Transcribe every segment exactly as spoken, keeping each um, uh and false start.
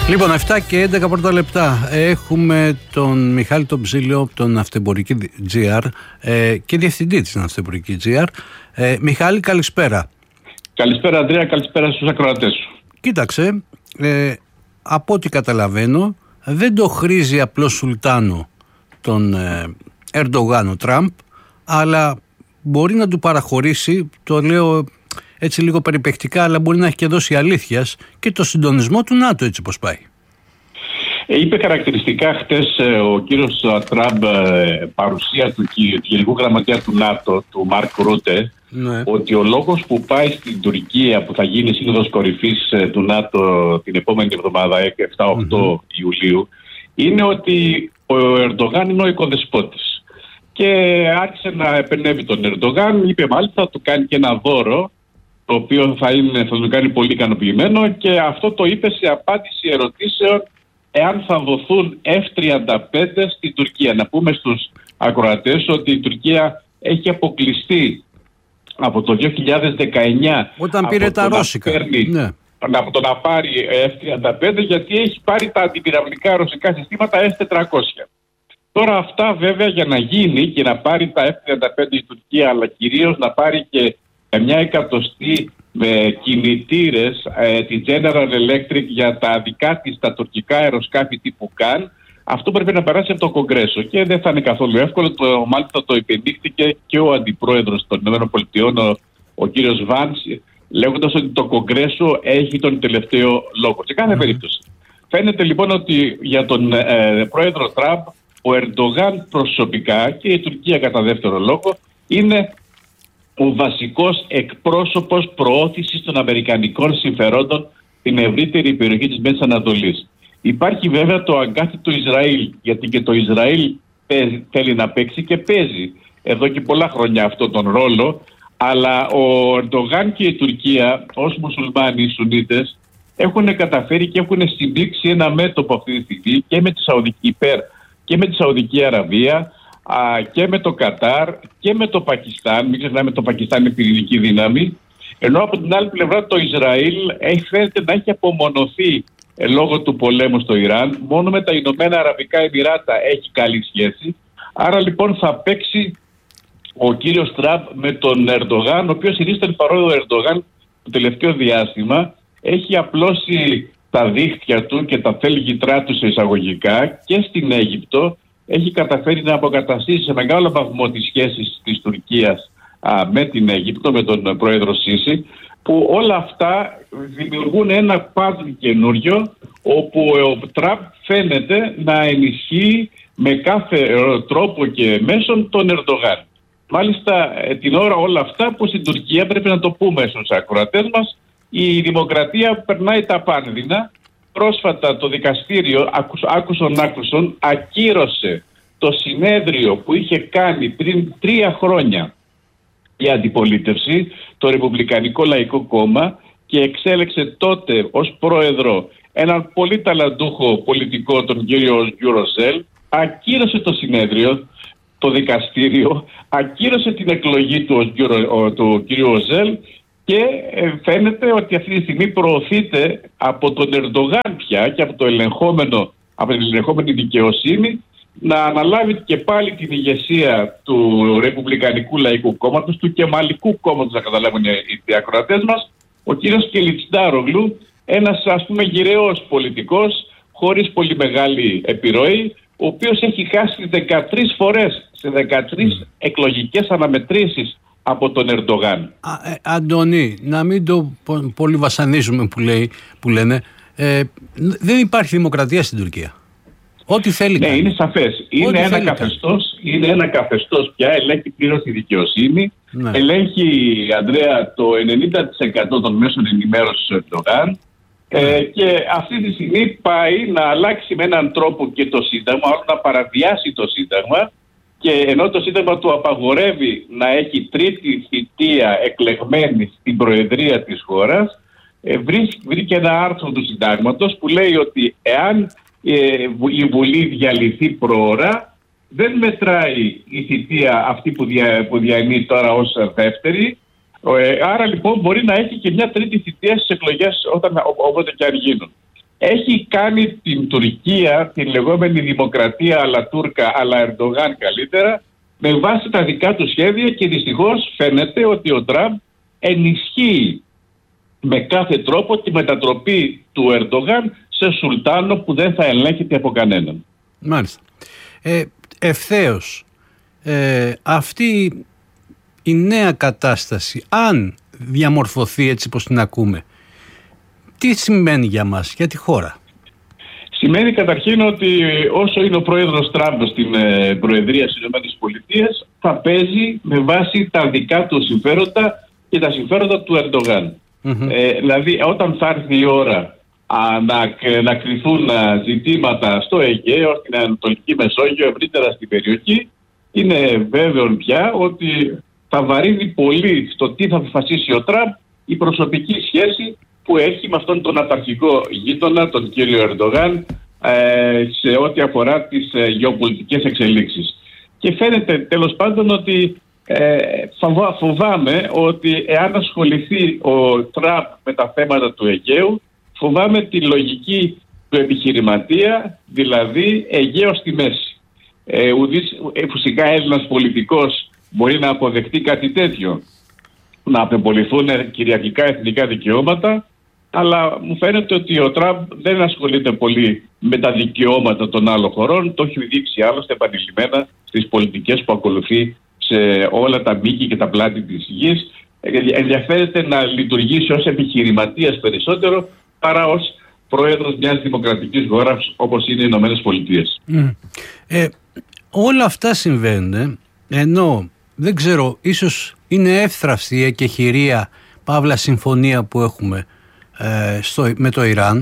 Λοιπόν, εφτά και έντεκα πρώτα λεπτά. Έχουμε τον Μιχάλη τον Ψήλιο από τον Ναυτεμπορική τζι αρ ε, και διευθυντή της Ναυτεμπορική τζι αρ. Ε, Μιχάλη, καλησπέρα. Καλησπέρα, Ανδρέα, καλησπέρα στους ακροατές σου. Κοίταξε, ε, από ό,τι καταλαβαίνω, δεν το χρήζει απλώς σουλτάνο τον ε, Ερντογάν ο Τραμπ, αλλά μπορεί να του παραχωρήσει, το λέω έτσι λίγο περιπεκτικά, αλλά μπορεί να έχει και δώσει αλήθειας, και το συντονισμό του ΝΑΤΟ, έτσι πως πάει. Είπε χαρακτηριστικά χτες ο κύριος Τραμπ, παρουσία του Γενικού Γραμματέα του ΝΑΤΟ, του Μαρκ Ρούτε, ναι, ότι ο λόγος που πάει στην Τουρκία, που θα γίνει σύνοδος κορυφής του ΝΑΤΟ την επόμενη εβδομάδα, επτά οκτώ mm-hmm. Ιουλίου, είναι ότι ο Ερντογάν είναι ο οικοδεσπότης. Και άρχισε να επενεύει τον Ερντογάν, είπε μάλιστα θα του κάνει και ένα δώρο, το οποίο θα, είναι, θα τον κάνει πολύ ικανοποιημένο, και αυτό το είπε σε απάντηση ερωτήσεων εάν θα δοθούν εφ τριάντα πέντε στην Τουρκία. Να πούμε στους ακροατές ότι η Τουρκία έχει αποκλειστεί από το δύο χιλιάδες δεκαεννιά όταν πήρε τα ρώσικα, παίρνει, ναι, από το να πάρει εφ τριάντα πέντε, γιατί έχει πάρει τα αντιπυραυλικά ρωσικά συστήματα ες τετρακόσια. Τώρα αυτά βέβαια για να γίνει και να πάρει τα εφ τριάντα πέντε η Τουρκία, αλλά κυρίως να πάρει και μια εκατοστή με κινητήρες, ε, τη General Electric για τα δικά της τα τουρκικά αεροσκάφη τύπου Καν, αυτό πρέπει να περάσει από το Κογκρέσο και δεν θα είναι καθόλου εύκολο. Το, μάλιστα το υπενήχθηκε και ο αντιπρόεδρος των ΗΠΑ, ο, ο κύριος Βάνς, λέγοντας ότι το Κογκρέσο έχει τον τελευταίο λόγο. Σε κάθε mm. περίπτωση. Φαίνεται λοιπόν ότι για τον ε, πρόεδρο Τραμπ, ο Ερντογάν προσωπικά και η Τουρκία κατά δεύτερο λόγο είναι ο βασικός εκπρόσωπος προώθησης των αμερικανικών συμφερόντων στην ευρύτερη περιοχή της Μέσης Ανατολής. Υπάρχει βέβαια το αγκάθι του Ισραήλ, γιατί και το Ισραήλ παίζει, θέλει να παίξει και παίζει εδώ και πολλά χρόνια αυτόν τον ρόλο, αλλά ο Ερντογάν και η Τουρκία ως μουσουλμάνοι Σουνίτες έχουν καταφέρει και έχουν συμπήξει ένα μέτωπο αυτή τη στιγμή και με τη Σαουδική υπέρ και με τη Σαουδική Αραβία, Α, και με το Κατάρ και με το Πακιστάν. Μην ξεχνάμε, το Πακιστάν είναι πυρηνική δύναμη. Ενώ από την άλλη πλευρά το Ισραήλ έχει, φαίνεται να έχει απομονωθεί ε, λόγω του πολέμου στο Ιράν. Μόνο με τα Ηνωμένα Αραβικά Εμιράτα έχει καλή σχέση. Άρα λοιπόν θα παίξει ο κύριος Τραμπ με τον Ερντογάν, ο οποίος συνήθως παρόλο ο Ερντογάν το τελευταίο διάστημα έχει απλώσει τα δίχτυα του και τα θέλγητρά του σε εισαγωγικά και στην Αίγυπτο. Έχει καταφέρει να αποκαταστήσει σε μεγάλο βαθμό τις σχέσεις της Τουρκίας α, με την Αίγυπτο, με τον πρόεδρο Σίση, που όλα αυτά δημιουργούν ένα παζλ καινούριο, όπου ο Τραμπ φαίνεται να ενισχύει με κάθε τρόπο και μέσον τον Ερντογάν. Μάλιστα την ώρα όλα αυτά που στην Τουρκία, πρέπει να το πούμε στους ακροατές μας, η δημοκρατία περνάει τα πάνδυνα. Πρόσφατα το δικαστήριο, άκουσον άκουσον, ακύρωσε το συνέδριο που είχε κάνει πριν τρία χρόνια η αντιπολίτευση, το Ρεπουμπλικανικό Λαϊκό Κόμμα, και εξέλεξε τότε ως πρόεδρο έναν πολύ ταλαντούχο πολιτικό, τον κύριο Γιουροζέλ. Ακύρωσε το συνέδριο, το δικαστήριο, ακύρωσε την εκλογή του, του κύριου Οζέλ, και φαίνεται ότι αυτή τη στιγμή προωθείται από τον Ερντογάν πια και από, το ελεγχόμενο, από την ελεγχόμενη δικαιοσύνη να αναλάβει και πάλι την ηγεσία του Ρεπουμπλικανικού Λαϊκού Κόμματος, του Κεμαλικού Κόμματος, να καταλάβουν οι ακροατές μας, ο κύριος Κιλιτσντάρογλου, ένας ας πούμε γυραιός πολιτικός, χωρίς πολύ μεγάλη επιρροή, ο οποίος έχει χάσει δεκατρείς φορές σε δεκατρείς mm. εκλογικές αναμετρήσεις από τον Ερντογάν. Α, ε, Αντώνη, να μην το πολύ βασανίζουμε που, λέει, που λένε, ε, δεν υπάρχει δημοκρατία στην Τουρκία. Ό,τι θέλει. Ναι, κάνει. είναι σαφές. Είναι ένα, καθεστώς, είναι ένα καθεστώς πια, ελέγχει πλήρως τη δικαιοσύνη, ναι. Ελέγχει, Ανδρέα, το ενενήντα τοις εκατό των μέσων ενημέρωσης του Ερντογάν, ναι. ε, και αυτή τη στιγμή πάει να αλλάξει με έναν τρόπο και το Σύνταγμα, όλο να παραβιάσει το Σύνταγμα. Και ενώ το Σύνταγμα του απαγορεύει να έχει τρίτη θητεία εκλεγμένη στην Προεδρία της χώρας, ε, βρήκε ένα άρθρο του Συντάγματος που λέει ότι εάν ε, η Βουλή διαλυθεί προώρα, δεν μετράει η θητεία αυτή που, δια, που διανύει τώρα ως δεύτερη. Ε, άρα λοιπόν μπορεί να έχει και μια τρίτη θητεία στις εκλογές όταν, όποτε και αν γίνουν. έχει κάνει την Τουρκία, την λεγόμενη δημοκρατία αλλά Τούρκα, αλλά Ερντογάν καλύτερα, με βάση τα δικά του σχέδια, και δυστυχώς φαίνεται ότι ο Τραμπ ενισχύει με κάθε τρόπο τη μετατροπή του Ερντογάν σε σουλτάνο που δεν θα ελέγχεται από κανέναν. Μάλιστα. Ε, ευθέως, ε, αυτή η νέα κατάσταση, αν διαμορφωθεί έτσι πως την ακούμε, τι σημαίνει για μας, για τη χώρα? Σημαίνει καταρχήν ότι όσο είναι ο πρόεδρος Τραμπ στην ε, Προεδρία στις ΗΠΑ, θα παίζει με βάση τα δικά του συμφέροντα και τα συμφέροντα του Ερντογάν. Mm-hmm. Ε, δηλαδή όταν θα έρθει η ώρα α, να, να κρυθούν α, ζητήματα στο Αιγαίο, στην Ανατολική Μεσόγειο, ευρύτερα στην περιοχή, είναι βέβαιο πια ότι θα βαρύνει πολύ στο τι θα αποφασίσει ο Τραμπ η προσωπική σχέση που έχει με αυτόν τον απαρχικό γείτονα, τον κύριο Ερντογάν, ε, σε ό,τι αφορά τις ε, γεωπολιτικές εξελίξεις. Και φαίνεται τέλος πάντων ότι ε, φοβά, φοβάμαι ότι εάν ασχοληθεί ο Τραμπ με τα θέματα του Αιγαίου, φοβάμαι τη λογική του επιχειρηματία, δηλαδή Αιγαίο στη μέση. Ε, ουδής, ε, φυσικά Έλληνας πολιτικός μπορεί να αποδεχτεί κάτι τέτοιο, να απεμποληθούν κυριαρχικά εθνικά δικαιώματα, αλλά μου φαίνεται ότι ο Τραμπ δεν ασχολείται πολύ με τα δικαιώματα των άλλων χωρών. Το έχει δείξει άλλωστε επανειλημμένα στις πολιτικές που ακολουθεί σε όλα τα μήκη και τα πλάτη της γης. Ενδιαφέρεται να λειτουργήσει ως επιχειρηματίας περισσότερο παρά ως πρόεδρος μιας δημοκρατικής χώρας όπως είναι οι Ηνωμένες Πολιτείες. Mm. Ε, όλα αυτά συμβαίνουν, ενώ δεν ξέρω, ίσως είναι εύθραυστη η εκεχηρία παύλα συμφωνία που έχουμε ε, στο, με το Ιράν,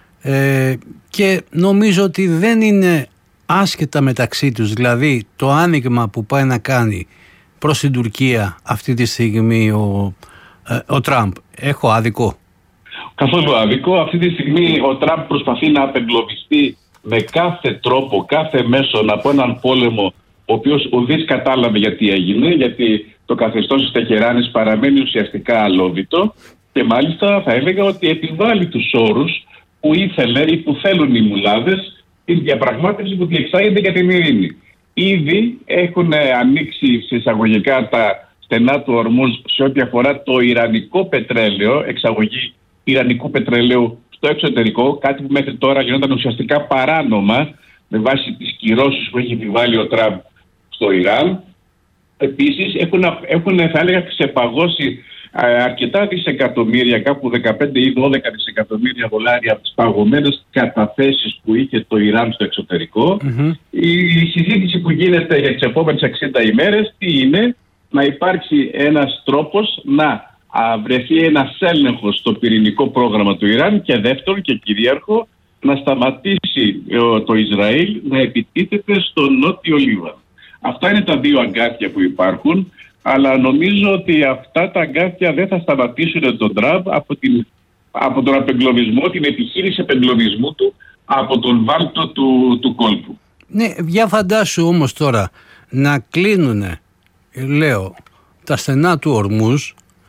ε, και νομίζω ότι δεν είναι άσχετα μεταξύ τους, δηλαδή το άνοιγμα που πάει να κάνει προς την Τουρκία αυτή τη στιγμή ο, ε, ο Τραμπ. Έχω άδικο? Καθόλου άδικο. Αυτή τη στιγμή ο Τραμπ προσπαθεί να απεγκλωβιστεί με κάθε τρόπο, κάθε μέσο από έναν πόλεμο ο οποίος ουδής κατάλαβε γιατί έγινε, γιατί το καθεστώς της Τεχεράνης παραμένει ουσιαστικά αλόβητο και μάλιστα θα έλεγα ότι επιβάλλει τους όρους που ήθελε ή που θέλουν οι μουλάδες την διαπραγμάτευση που διεξάγεται για την ειρήνη. Ήδη έχουν ανοίξει σε εισαγωγικά τα στενά του Ορμούζ σε ό,τι αφορά το ιρανικό πετρέλαιο, εξαγωγή ιρανικού πετρελαίου στο εξωτερικό, κάτι που μέχρι τώρα γινόταν ουσιαστικά παράνομα με βάση τις κυρώσεις που έχει επιβάλει ο Τραμπ στο Ιράν. Επίσης έχουν, έχουν θα έλεγα ξεπαγώσει αρκετά δισεκατομμύρια, κάπου δεκαπέντε ή δώδεκα δισεκατομμύρια δολάρια από τις παγωμένες καταθέσεις που είχε το Ιράν στο εξωτερικό. Mm-hmm. Η συζήτηση που γίνεται για τις επόμενες εξήντα ημέρες τι είναι? Να υπάρξει ένας τρόπος να βρεθεί ένας έλεγχος στο πυρηνικό πρόγραμμα του Ιράν και δεύτερον και κυρίαρχο να σταματήσει το Ισραήλ να επιτίθεται στο νότιο Λίβανο. Αυτά είναι τα δύο αγκάθια που υπάρχουν, αλλά νομίζω ότι αυτά τα αγκάθια δεν θα σταματήσουν τον Τραμπ από, την, από τον απεγκλωβισμό, την επιχείρηση απεγκλωβισμού του από τον βάλτο του, του κόλπου. Ναι, για φαντάσου όμως τώρα να κλείνουνε, λέω, τα στενά του Ορμούζ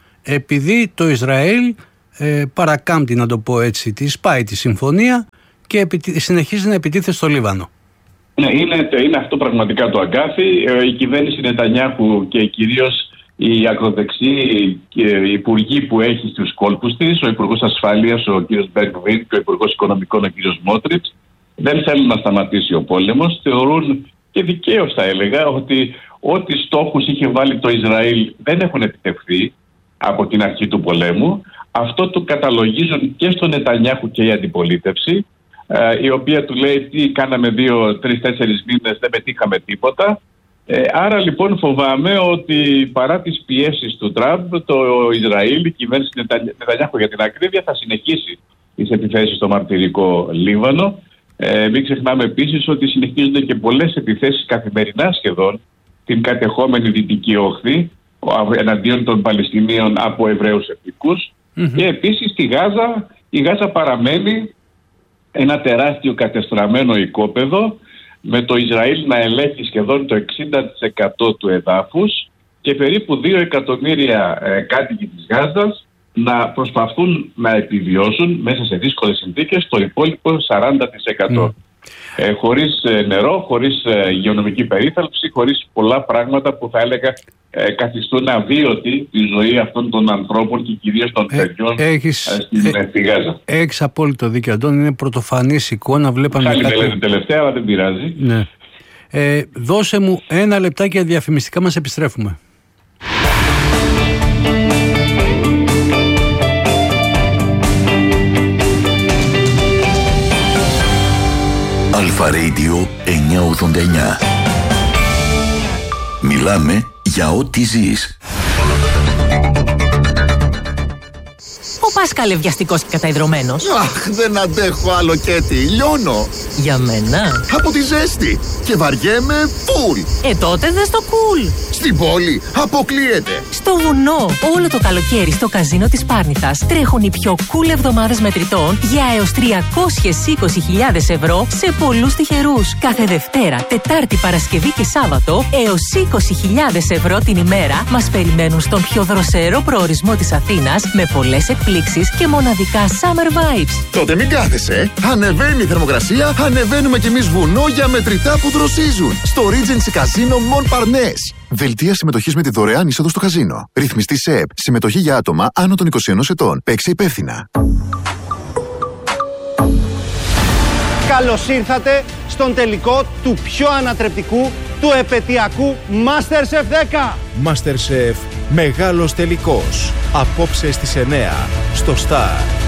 επειδή το Ισραήλ ε, παρακάμπτει, να το πω έτσι, τη σπάει τη συμφωνία και επι, συνεχίζει να επιτίθεται στο Λίβανο. Ναι, είναι, είναι αυτό πραγματικά το αγκάθι. Η κυβέρνηση Νετανιάχου και κυρίως οι ακροδεξιοί και οι υπουργοί που έχει στους κόλπους της, ο Υπουργός Ασφάλειας, ο κ. Μπεν-Γκβίρ και ο Υπουργός Οικονομικών, ο κ. Σμότριτς, δεν θέλουν να σταματήσει ο πόλεμος. Θεωρούν, και δικαίως θα έλεγα, ότι ό,τι στόχους είχε βάλει το Ισραήλ δεν έχουν επιτευχθεί από την αρχή του πολέμου. Αυτό το καταλογίζουν και στον Νετανιάχου και η αντιπολίτευση, η οποία του λέει τι κάναμε δύο, τρεις, τέσσερις μήνες, δεν πετύχαμε τίποτα. Ε, άρα λοιπόν φοβάμαι ότι παρά τις πιέσεις του Τραμπ, το Ισραήλ, η κυβέρνηση Νετανιάχου για την ακρίβεια, θα συνεχίσει τις επιθέσεις στο μαρτυρικό Λίβανο. Ε, μην ξεχνάμε επίσης ότι συνεχίζονται και πολλές επιθέσεις καθημερινά σχεδόν την κατεχόμενη Δυτική Όχθη εναντίον των Παλαιστινίων από Εβραίους εθνικούς. Mm-hmm. Και επίσης στη Γάζα, η Γάζα παραμένει ένα τεράστιο κατεστραμμένο οικόπεδο με το Ισραήλ να ελέγχει σχεδόν το εξήντα τοις εκατό του εδάφους και περίπου δύο εκατομμύρια ε, κάτοικοι της Γάζας να προσπαθούν να επιβιώσουν μέσα σε δύσκολες συνθήκες το υπόλοιπο σαράντα τοις εκατό. Mm. Ε, χωρίς ε, νερό, χωρίς ε, υγειονομική περίθαλψη, χωρίς πολλά πράγματα που θα έλεγα ε, καθιστούν αβίωτη τη ζωή αυτών των ανθρώπων και κυρίως των παιδιών ε, ε, στην ε, Γάζα. Έχεις απόλυτο δίκιο, Αντώνη, είναι πρωτοφανής εικόνα. Βλέπαμε Άλλη κάτι... με λένε τελευταία, αλλά δεν πειράζει. Ναι. Ε, δώσε μου ένα λεπτάκι για διαφημιστικά, μας επιστρέφουμε. Αλφα Radio εννιακόσια ογδόντα εννιά. Μιλάμε για ό,τι ζεις. Ο Πάσκαλε βιαστικός και καταϊδρωμένος. Αχ, δεν αντέχω άλλο Κέτι, λιώνω. Για μένα. Από τη ζέστη. Και βαριέμαι φουλ. Ε, τότε δες το κουλ. Στην πόλη αποκλείεται. Στο βουνό, όλο το καλοκαίρι στο καζίνο της Πάρνηθας τρέχουν οι πιο cool εβδομάδες μετρητών για έως τριακόσιες είκοσι χιλιάδες ευρώ σε πολλούς τυχερούς. Κάθε Δευτέρα, Τετάρτη, Παρασκευή και Σάββατο έως είκοσι χιλιάδες ευρώ την ημέρα μας περιμένουν στον πιο δροσερό προορισμό της Αθήνας με πολλές εκπλήξεις και μοναδικά summer vibes. Τότε μην κάθεσαι. Ανεβαίνει η θερμοκρασία, ανεβαίνουμε κι εμείς βουνό για μετρητά που δροσίζουν. Στο Regency Casino Montparnasse. Δελτία συμμετοχής με τη δωρεάν είσοδο στο καζίνο. Ρυθμιστή ΣΕΕΠ. Συμμετοχή για άτομα άνω των είκοσι ενός ετών. Παίξε υπεύθυνα. Καλώς ήρθατε στον τελικό του πιο ανατρεπτικού, του επετειακού MasterChef δέκα. MasterChef Μεγάλος Τελικός. Απόψε στις εννιά στο Star.